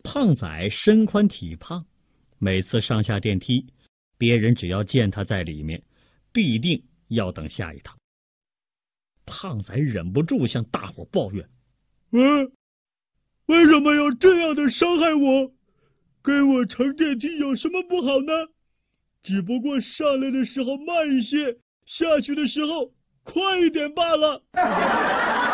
胖仔身宽体胖，每次上下电梯，别人只要见他在里面，必定要等下一趟。胖仔忍不住向大伙抱怨： 为什么要这样的伤害我？跟我乘电梯有什么不好呢？只不过上来的时候慢一些，下去的时候快一点罢了。